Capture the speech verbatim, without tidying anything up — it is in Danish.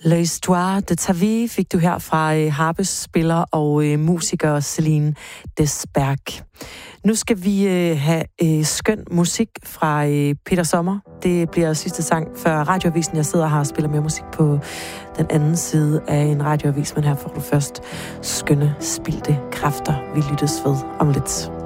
L'Histoire de ta vie fik du her fra øh, harpespiller og øh, musiker Celine Desberg. Nu skal vi øh, have øh, skøn musik fra øh, Peter Sommer. Det bliver sidste sang før radioavisen. Jeg sidder her og spiller mere musik på den anden side af en radioavis, men her får du først skønne spildte kræfter. Vi lyttes ved om lidt.